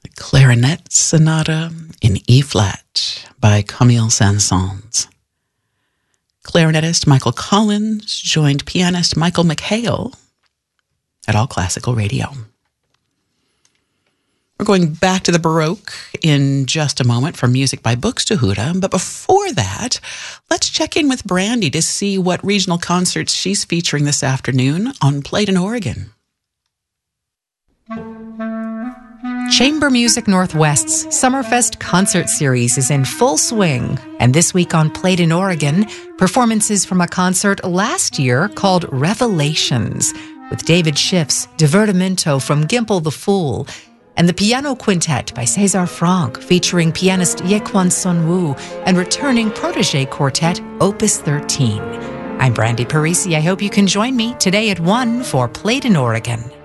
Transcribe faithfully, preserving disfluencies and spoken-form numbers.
Clarinet Sonata in E-flat by Camille Saint-Saëns. Clarinetist Michael Collins joined pianist Michael McHale at All Classical Radio. We're going back to the Baroque in just a moment for music by Buxtehude, but before that, let's check in with Brandy to see what regional concerts she's featuring this afternoon on Played in Oregon. Chamber Music Northwest's Summerfest concert series is in full swing, and this week on Played in Oregon, performances from a concert last year called Revelations, with David Schiff's Divertimento from Gimple the Fool, and the Piano Quintet by César Franck featuring pianist Yequan Sun-woo and returning protege quartet Opus thirteen. I'm Brandy Parisi. I hope you can join me today at one for Played in Oregon.